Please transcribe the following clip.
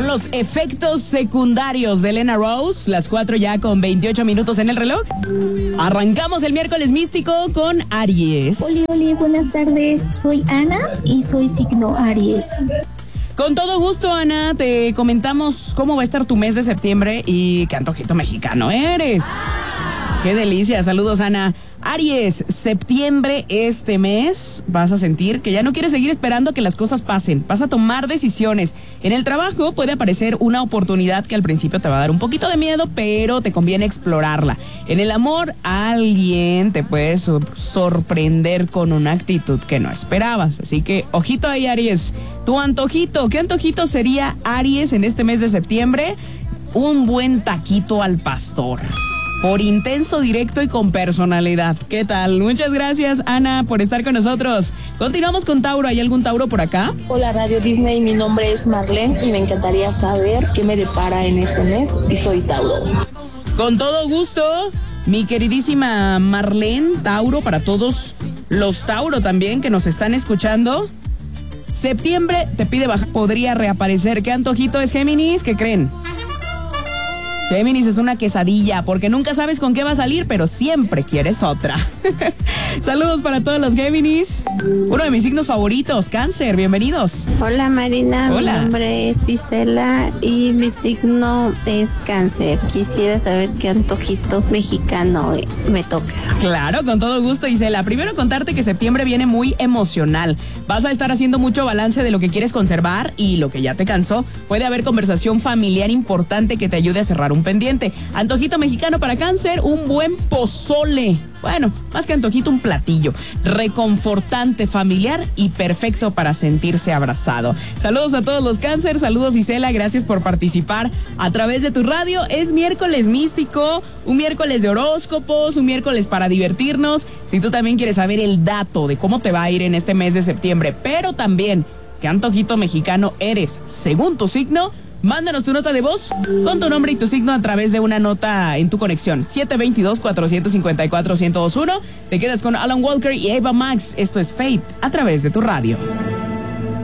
Son los efectos secundarios de Elena Rose, las 4 ya con 28 minutos en el reloj. Arrancamos el miércoles místico con Aries. Oli, buenas tardes. Soy Ana y soy signo Aries. Con todo gusto, Ana, te comentamos cómo va a estar tu mes de septiembre y qué antojito mexicano eres. ¡Qué delicia! Saludos, Ana. Aries, septiembre, este mes vas a sentir que ya no quieres seguir esperando que las cosas pasen. Vas a tomar decisiones. En el trabajo puede aparecer una oportunidad que al principio te va a dar un poquito de miedo, pero te conviene explorarla. En el amor, alguien te puede sorprender con una actitud que no esperabas. Así que, ojito ahí, Aries. Tu antojito, ¿qué antojito sería, Aries, en este mes de septiembre? Un buen taquito al pastor. Por intenso, directo y con personalidad. ¿Qué tal? Muchas gracias, Ana, por estar con nosotros. Continuamos con Tauro. ¿Hay algún Tauro por acá? Hola, Radio Disney. Mi nombre es Marlene y me encantaría saber qué me depara en este mes. Y soy Tauro. Con todo gusto, mi queridísima Marlene, Tauro, para todos los Tauro también que nos están escuchando. Septiembre te pide bajar. Podría reaparecer. ¿Qué antojito es, Géminis? ¿Qué creen? Géminis es una quesadilla, porque nunca sabes con qué va a salir, pero siempre quieres otra. Saludos para todos los Géminis. Uno de mis signos favoritos, Cáncer, bienvenidos. Hola, Marina. Hola. Mi nombre es Isela y mi signo es Cáncer. Quisiera saber qué antojito mexicano me toca. Claro, con todo gusto, Isela. Primero contarte que septiembre viene muy emocional. Vas a estar haciendo mucho balance de lo que quieres conservar y lo que ya te cansó. Puede haber conversación familiar importante que te ayude a cerrar un pendiente. Antojito mexicano para Cáncer, un buen pozole. Bueno, más que antojito, un platillo reconfortante, familiar y perfecto para sentirse abrazado. Saludos a todos los Cáncer, saludos, Isela, gracias por participar a través de tu radio. Es miércoles místico, un miércoles de horóscopos, un miércoles para divertirnos. Si tú también quieres saber el dato de cómo te va a ir en este mes de septiembre, pero también qué antojito mexicano eres según tu signo, mándanos tu nota de voz con tu nombre y tu signo a través de una nota en tu conexión. 722-454-1021. Te quedas con Alan Walker y Ava Max. Esto es Fate a través de tu radio.